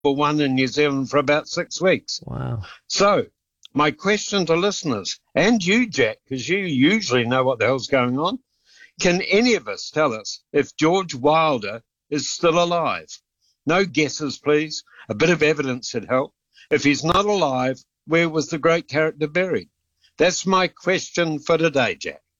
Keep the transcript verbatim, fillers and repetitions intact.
one in New Zealand for about six weeks. Wow. So my question to listeners, and you, Jack, because you usually know what the hell's going on, can any of us tell us if George Wilder is still alive? No guesses, please. A bit of evidence would help. If he's not alive, where was the great character buried? That's my question for today, Jack.